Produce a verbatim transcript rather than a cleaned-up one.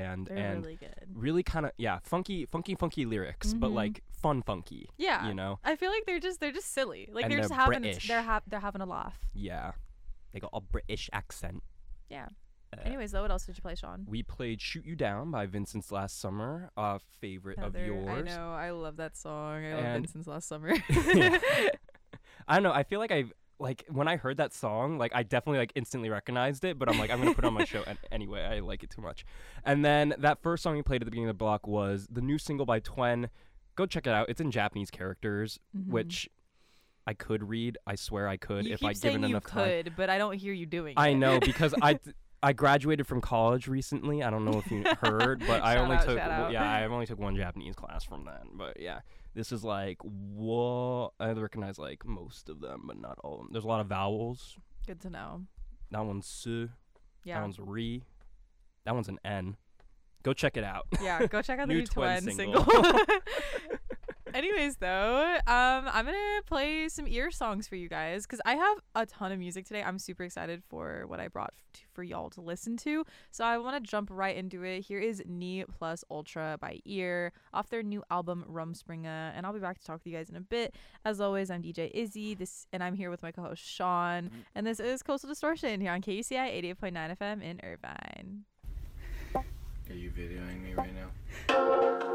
and They're and really good. really kind of yeah, funky, funky, funky lyrics, Mm-hmm. but like fun, funky. Yeah, you know. I feel like they're just they're just silly. Like And they're, they're just having British. they're ha- they're having a laugh. Yeah, they got a British accent. Yeah. Uh, Anyways, though, what else did you play, Sean? we played "Shoot You Down" by Vincent's Last Summer, a favorite of Heather, yours. I know, I love that song. I love And- Vincent's Last Summer. Yeah. I don't know. I feel like I like when I heard that song, like I definitely like instantly recognized it. But I'm like, I'm gonna put it on my show an- anyway. I like it too much. And then that first song we played at the beginning of the block was the new single by Twen. Go check it out. It's in Japanese characters, Mhm. which I could read. I swear I could You if keep I saying given you enough time. could, but I don't hear you doing I it. know because I. Th- I graduated from college recently. I don't know if you heard, but I Shout only out, took shout out. yeah, I only took one Japanese class from that. But yeah, this is like whoa. I recognize like most of them, but not all of them. There's a lot of vowels. Good to know. That one's su. That Yeah. one's re. That one's an n. Go check it out. Yeah, go check out the New new Twen Twen single. single. Anyways, though, um, I'm gonna play some ear songs for you guys because I have a ton of music today. I'm super excited for what I brought f- to, for y'all to listen to. So I want to jump right into it. Here is Ni Plus Ultra by Ear off their new album Rumspringa, and I'll be back to talk with you guys in a bit. As always, I'm D J Izzy. This, and I'm here with my co-host Sean, and this is Coastal Distortion here on K U C I eighty-eight point nine F M in Irvine. Are you videoing me right now?